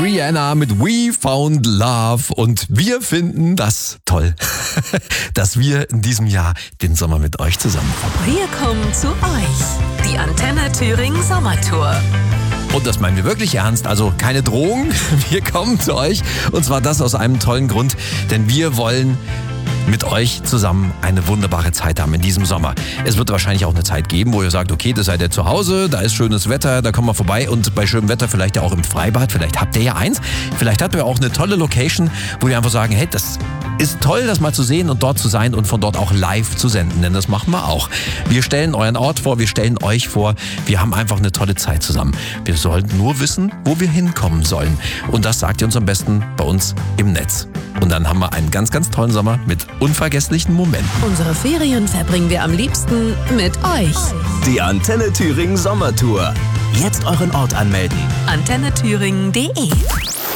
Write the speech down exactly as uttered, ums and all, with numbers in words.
Rihanna mit We Found Love und wir finden das toll, dass wir in diesem Jahr den Sommer mit euch zusammen verbringen. Wir kommen zu euch, die Antenne Thüringen Sommertour. Und das meinen wir wirklich ernst, also keine Drohung, wir kommen zu euch und zwar das aus einem tollen Grund, denn wir wollen mit euch zusammen eine wunderbare Zeit haben in diesem Sommer. Es wird wahrscheinlich auch eine Zeit geben, wo ihr sagt, okay, da seid ihr zu Hause, da ist schönes Wetter, da kommen wir vorbei und bei schönem Wetter vielleicht ja auch im Freibad, vielleicht habt ihr ja eins, vielleicht habt ihr auch eine tolle Location, wo wir einfach sagen, hey, das ist toll, das mal zu sehen und dort zu sein und von dort auch live zu senden, denn das machen wir auch. Wir stellen euren Ort vor, wir stellen euch vor, wir haben einfach eine tolle Zeit zusammen. Wir sollten nur wissen, wo wir hinkommen sollen und das sagt ihr uns am besten bei uns im Netz. Und dann haben wir einen ganz, ganz tollen Sommer mit unvergesslichen Momenten. Unsere Ferien verbringen wir am liebsten mit euch. Die Antenne Thüringen Sommertour. Jetzt euren Ort anmelden. antenne thüringen punkt de